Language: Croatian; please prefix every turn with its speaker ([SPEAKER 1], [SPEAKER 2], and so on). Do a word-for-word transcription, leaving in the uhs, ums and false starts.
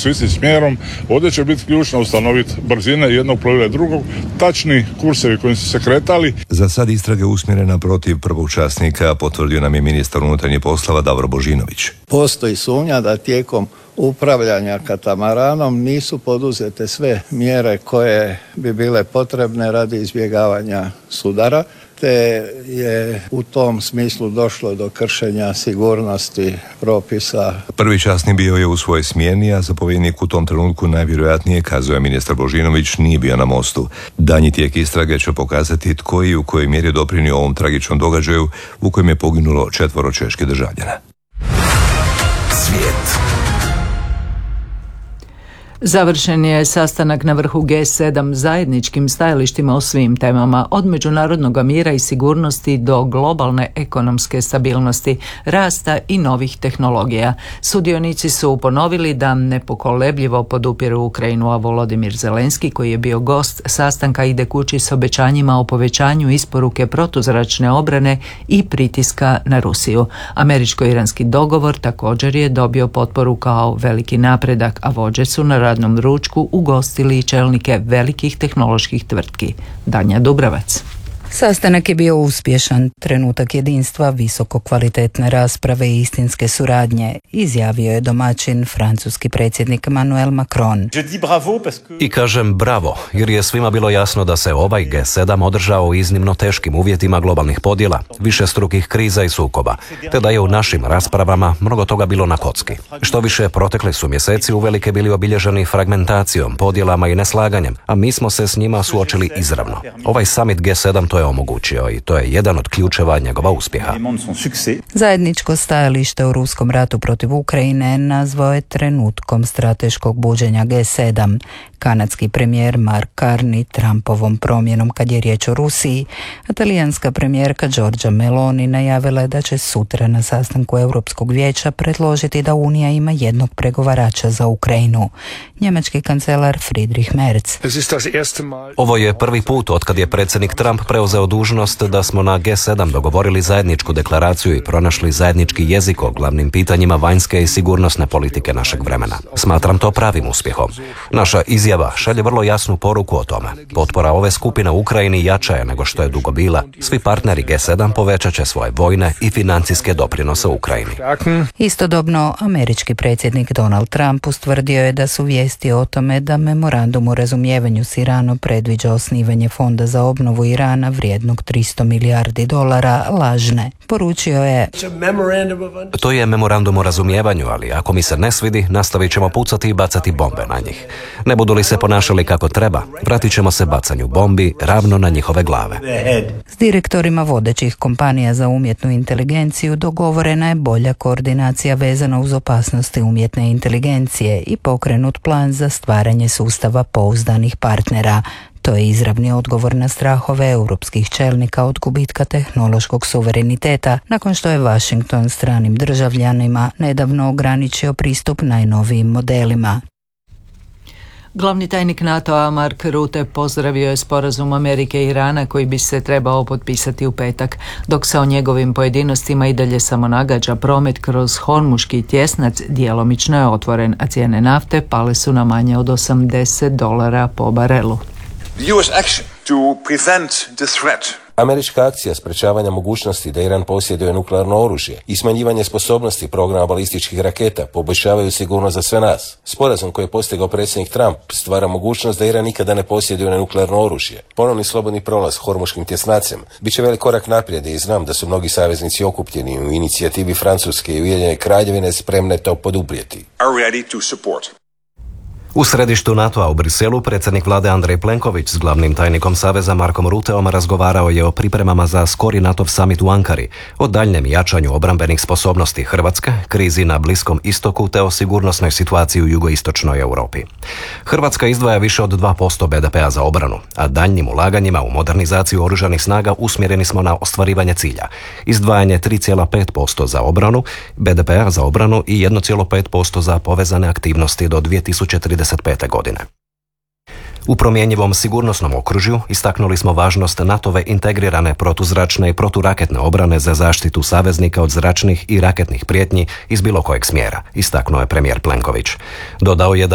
[SPEAKER 1] su istim smjerom. Ovdje će biti ključno ustanoviti brzine jednog plovila i drugog, tačni kursevi kojim su se kretali.
[SPEAKER 2] Za sad istrage usmjerena protiv prvog časnika, potvrdio nam je ministar unutarnjih poslova Davor Božinović.
[SPEAKER 3] Postoji sumnja da tijekom upravljanja katamaranom nisu poduzete sve mjere koje bi bile potrebne radi izbjegavanja sudara, te je u tom smislu došlo do kršenja sigurnosti propisa.
[SPEAKER 2] Prvi časni bio je u svojoj smjeni, a zapovjednik u tom trenutku najvjerojatnije, kazuje ministar Božinović, nije bio na mostu. Danji tijek istrage će pokazati tko i u kojoj mjeri doprinio ovom tragičnom događaju u kojem je poginulo četvoro čeških državljana.
[SPEAKER 4] Svijet.
[SPEAKER 5] Završen je sastanak na vrhu G sedam zajedničkim stajalištima o svim temama, od međunarodnog mira i sigurnosti do globalne ekonomske stabilnosti, rasta i novih tehnologija. Sudionici su ponovili da nepokolebljivo podupiru Ukrajinu, a Volodimir Zelenski, koji je bio gost sastanka, ide kući s obećanjima o povećanju isporuke protuzračne obrane i pritiska na Rusiju. Američko-iranski dogovor također je dobio potporu kao veliki napredak, a vođe su na radnom ručku ugostili čelnike velikih tehnoloških tvrtki. Danja Dubravac.
[SPEAKER 6] Sastanak je bio uspješan, trenutak jedinstva, visoko kvalitetne rasprave i istinske suradnje, izjavio je domaćin francuski predsjednik Emmanuel Macron.
[SPEAKER 7] I kažem bravo, jer je svima bilo jasno da se ovaj G sedam održao u iznimno teškim uvjetima globalnih podjela, višestrukih kriza i sukoba, te da je u našim raspravama mnogo toga bilo na kocki. Što više, protekli su mjeseci uvelike bili obilježeni fragmentacijom, podjelama i neslaganjem, a mi smo se s njima suočili izravno. Ovaj summit G sedam to je omogućio i to je jedan od ključeva njegova uspjeha.
[SPEAKER 6] Zajedničko stajalište u ruskom ratu protiv Ukrajine nazvao je trenutkom strateškog buđenja G sedam. Kanadski premijer Mark Carney Trumpovom promjenom kad je riječ o Rusiji, a talijanska premijerka Giorgia Meloni najavila je da će sutra na sastanku Europskog vijeća predložiti da Unija ima jednog pregovarača za Ukrajinu. Njemački kancelar Friedrich Merz.
[SPEAKER 7] Ovo je prvi put otkad je predsjednik Trump preuzeo dužnost da smo na G sedam dogovorili zajedničku deklaraciju i pronašli zajednički jezik o glavnim pitanjima vanjske i sigurnosne politike našeg vremena. Smatram to pravim uspjehom. Naša izjava šalje vrlo jasnu poruku o tome. Potpora ove skupine u Ukrajini jača je nego što je dugo bila. Svi partneri G sedam povećat će svoje vojne i financijske doprinose Ukrajini.
[SPEAKER 6] Istodobno, američki predsjednik Donald Trump ustvrdio je da su vijesti o tome da memorandum o razumijevanju s Iranom predviđa osnivanje fonda za obnovu Irana vrijednog tristo milijardi dolara lažne. Poručio je:
[SPEAKER 7] To je memorandum o razumijevanju, ali ako mi se ne svidi, nastavit ćemo pucati i bacati bombe na njih. Ne budu li se ponašali kako treba, vratit ćemo se bacanju bombi ravno na njihove glave.
[SPEAKER 6] S direktorima vodećih kompanija za umjetnu inteligenciju dogovorena je bolja koordinacija vezana uz opasnosti umjetne inteligencije i pokrenut plan za stvaranje sustava pouzdanih partnera. To je izravni odgovor na strahove europskih čelnika od gubitka tehnološkog suvereniteta, nakon što je Washington stranim državljanima nedavno ograničio pristup najnovijim modelima.
[SPEAKER 5] Glavni tajnik NATO-a Mark Rutte pozdravio je sporazum Amerike i Irana koji bi se trebao potpisati u petak, dok se o njegovim pojedinostima i dalje samo nagađa. Promet kroz Hormuški tjesnac djelomično je otvoren, a cijene nafte pale su na manje od osamdeset dolara po barelu.
[SPEAKER 4] The U S action to prevent the threat.
[SPEAKER 8] Američka akcija sprečavanja mogućnosti da Iran posjeduje nuklearno oružje i smanjivanje sposobnosti programa balističkih raketa poboljšavaju sigurnost za sve nas. Sporazum koji je postigao predsjednik Trump stvara mogućnost da Iran nikada ne posjeduje nuklearno oružje. Ponovni slobodni prolaz Hormuškim tjesnacem biće velik korak naprijed i znam da su mnogi saveznici okupljeni u inicijativi Francuske i Ujedinjene Kraljevine spremne to poduprijeti.
[SPEAKER 7] U središtu NATO-a u Briselu predsjednik vlade Andrej Plenković s glavnim tajnikom Saveza Markom Rutteom razgovarao je o pripremama za skori NATO summit u Ankari, o daljnjem jačanju obrambenih sposobnosti Hrvatske, krizi na Bliskom istoku te o sigurnosnoj situaciji u jugoistočnoj Europi. Hrvatska izdvaja više od dva posto be de pea za obranu, a daljnjim ulaganjima u modernizaciju oružanih snaga usmjereni smo na ostvarivanje cilja. Izdvajanje tri zarez pet posto za obranu, be de pea za obranu i jedan zarez pet posto za povezane aktivnosti do dvije tisuće trideset pete. godine. U promjenjivom sigurnosnom okružju istaknuli smo važnost NATO-ve integrirane protuzračne i proturaketne obrane za zaštitu saveznika od zračnih i raketnih prijetnji iz bilo kojeg smjera, istaknuo je premijer Plenković. Dodao je da